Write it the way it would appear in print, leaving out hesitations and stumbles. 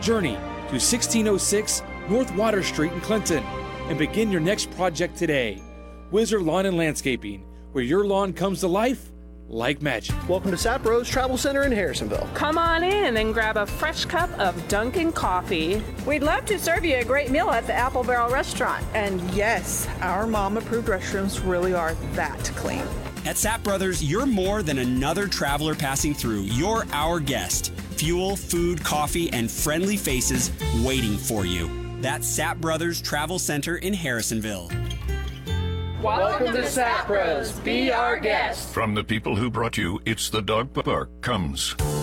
journey to 1606 North Water Street in Clinton and begin your next project today. Wizard Lawn and Landscaping, where your lawn comes to life like magic. Welcome to Sapro's Travel Center in Harrisonville. Come on in and grab a fresh cup of Dunkin' coffee. We'd love to serve you a great meal at the Apple Barrel Restaurant. And yes, our mom-approved restrooms really are that clean. At Sapp Brothers, you're more than another traveler passing through. You're our guest. Fuel, food, coffee, and friendly faces waiting for you. That's Sapp Brothers Travel Center in Harrisonville. Welcome to Sapp Bros. Be our guest. From the people who brought you It's the Dog Park comes